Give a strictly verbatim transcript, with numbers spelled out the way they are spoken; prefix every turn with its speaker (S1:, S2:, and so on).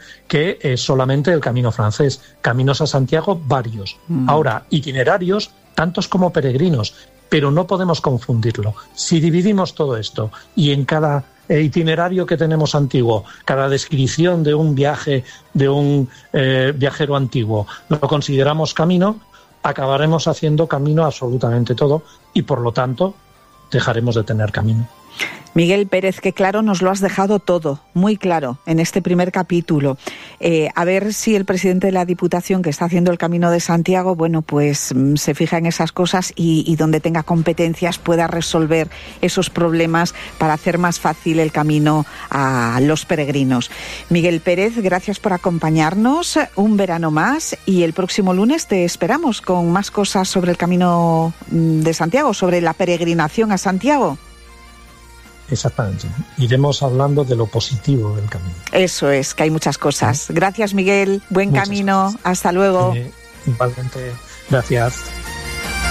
S1: que eh, solamente el camino francés. Caminos a Santiago, varios. Mm. Ahora, itinerarios, tantos como peregrinos, pero no podemos confundirlo. Si dividimos todo esto y en cada itinerario que tenemos antiguo, cada descripción de un viaje de un eh, viajero antiguo, lo consideramos camino, acabaremos haciendo camino absolutamente todo y, por lo tanto, dejaremos de tener camino.
S2: Miguel Pérez, que claro nos lo has dejado todo, muy claro, en este primer capítulo. Eh, a ver si el presidente de la Diputación, que está haciendo el Camino de Santiago, bueno, pues se fija en esas cosas y, y donde tenga competencias pueda resolver esos problemas para hacer más fácil el camino a los peregrinos. Miguel Pérez, gracias por acompañarnos, un verano más, y el próximo lunes te esperamos con más cosas sobre el Camino de Santiago, sobre la peregrinación a Santiago.
S1: Exactamente. Iremos hablando de lo positivo del camino.
S2: Eso es, que hay muchas cosas. Gracias, Miguel. Buen muchas camino. Cosas. Hasta luego.
S1: Eh, igualmente, gracias.